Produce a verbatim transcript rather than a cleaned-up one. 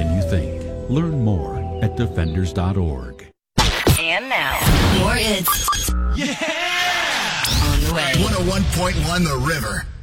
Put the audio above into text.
than you think. Learn more at defenders dot org. And now, more It's Yeah! on the way. one oh one point one The River.